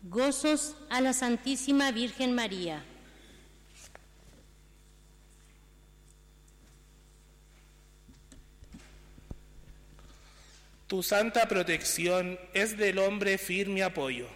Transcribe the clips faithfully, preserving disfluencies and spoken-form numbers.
Gozos a la Santísima Virgen María. Tu santa protección es del hombre firme apoyo.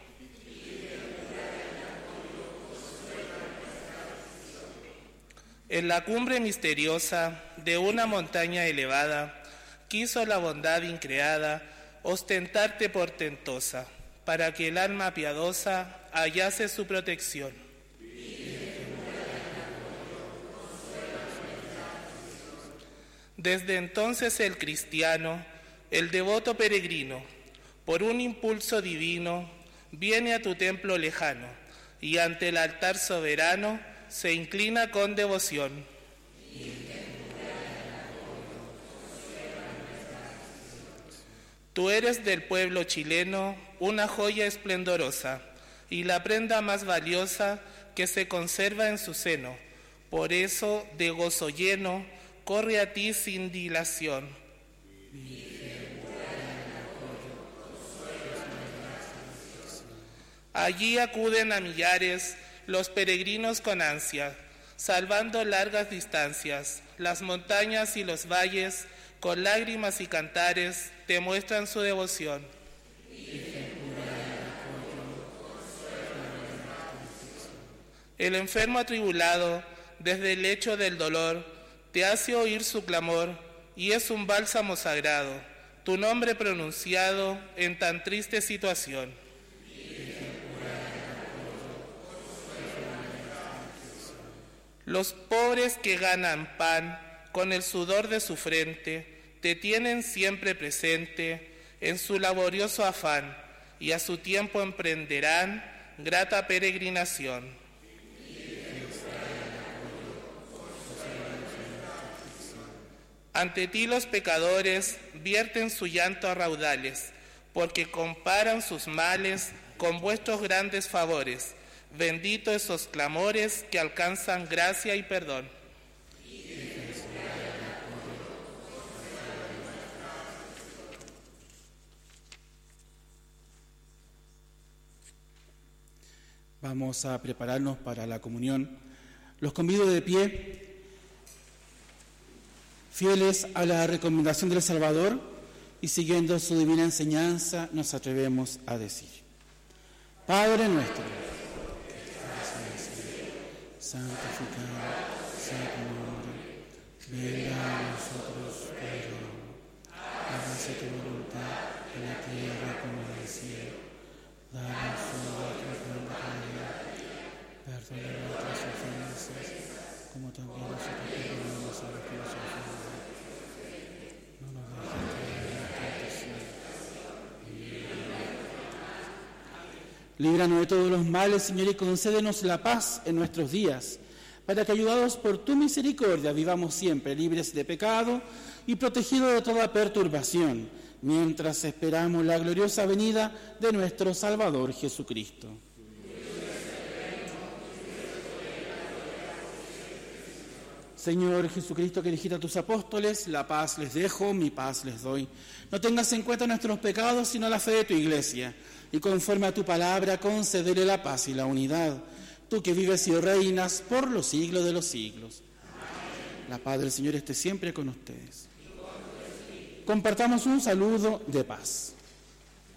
En la cumbre misteriosa de una montaña elevada, quiso la bondad increada ostentarte portentosa, para que el alma piadosa hallase su protección. Desde entonces el cristiano, el devoto peregrino, por un impulso divino, viene a tu templo lejano y ante el altar soberano se inclina con devoción. Tú eres del pueblo chileno una joya esplendorosa y la prenda más valiosa que se conserva en su seno. Por eso, de gozo lleno, corre a ti sin dilación. Allí acuden a millares los peregrinos con ansia, salvando largas distancias. Las montañas y los valles, con lágrimas y cantares, te muestran su devoción. El enfermo atribulado, desde el lecho del dolor, te hace oír su clamor, y es un bálsamo sagrado, tu nombre pronunciado en tan triste situación. Los pobres que ganan pan con el sudor de su frente, te tienen siempre presente en su laborioso afán, y a su tiempo emprenderán grata peregrinación. Ante ti los pecadores vierten su llanto a raudales, porque comparan sus males con vuestros grandes favores. Bendito esos clamores que alcanzan gracia y perdón. Vamos a prepararnos para la comunión. Los convido de pie, fieles a la recomendación del Salvador y siguiendo su divina enseñanza, nos atrevemos a decir: Padre nuestro, santificado sea tu nombre, venga a nosotros tu reino, hágase tu voluntad en la tierra como en el cielo. Danos hoy nuestro pan de cada día, perdona nuestras ofensas, como también nosotros perdonamos a los que nos ofenden. No nos dejes caer en la tentación. Líbranos de todos los males, Señor, y concédenos la paz en nuestros días, para que, ayudados por tu misericordia, vivamos siempre libres de pecado y protegidos de toda perturbación, mientras esperamos la gloriosa venida de nuestro Salvador Jesucristo. Señor Jesucristo, que dijiste a tus apóstoles: la paz les dejo, mi paz les doy. No tengas en cuenta nuestros pecados, sino la fe de tu Iglesia, y conforme a tu palabra concédele la paz y la unidad, tú que vives y reinas por los siglos de los siglos. Amén. La paz del Señor esté siempre con ustedes. Compartamos un saludo de paz.